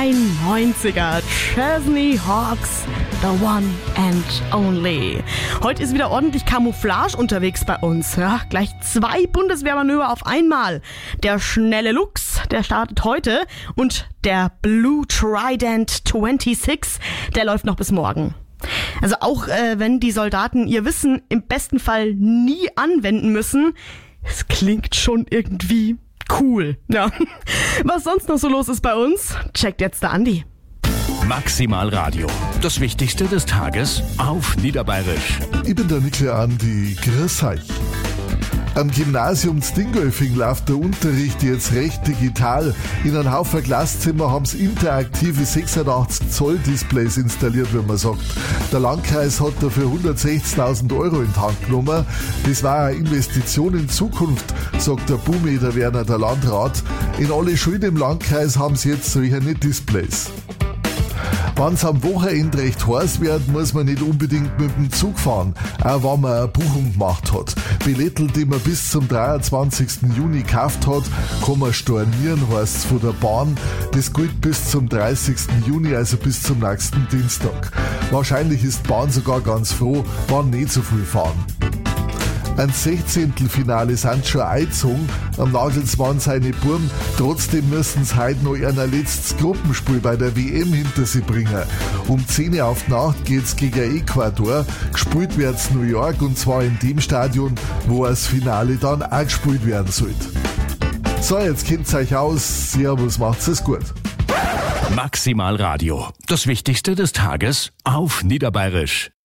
ein 90er. Chesney Hawks, the one and only. Heute ist wieder ordentlich Camouflage unterwegs bei uns. Ja, gleich 2 Bundeswehrmanöver auf einmal. Der schnelle Luchs, der startet heute, und der Blue Trident 26, der läuft noch bis morgen. Also auch wenn die Soldaten ihr Wissen im besten Fall nie anwenden müssen, es klingt schon irgendwie cool. Ja. Was sonst noch so los ist bei uns, checkt jetzt der Andi. Maximal Radio. Das Wichtigste des Tages auf Niederbayerisch. Ich bin der Nikle Andi. Grüß euch. Am Gymnasium Dingolfing läuft der Unterricht jetzt recht digital. In einem Haufen Klasszimmer haben sie interaktive 86 Zoll Displays installiert, wie man sagt. Der Landkreis hat dafür 160.000 Euro in die Hand genommen. Das war eine Investition in Zukunft, sagt der Bumi, der Werner, der Landrat. In alle Schulen im Landkreis haben sie jetzt solche Displays. Wenn es am Wochenende recht heiß wird, muss man nicht unbedingt mit dem Zug fahren, auch wenn man eine Buchung gemacht hat. Billettel, die man bis zum 23. Juni gekauft hat, kann man stornieren, heisst es von der Bahn. Das gilt bis zum 30. Juni, also bis zum nächsten Dienstag. Wahrscheinlich ist die Bahn sogar ganz froh, wenn nicht so viel fahren. Ein 16. Finale sind schon eingezogen, am Nagelsmann seine Burm. Trotzdem müssen sie heute noch ihr letztes Gruppenspiel bei der WM hinter sich bringen. Um 10 Uhr auf die Nacht geht's gegen Ecuador. Gespielt wird's New York, und zwar in dem Stadion, wo das Finale dann auch gespielt werden sollte. So, jetzt kennt's euch aus. Servus, macht's es gut. Maximal Radio. Das Wichtigste des Tages auf Niederbayerisch.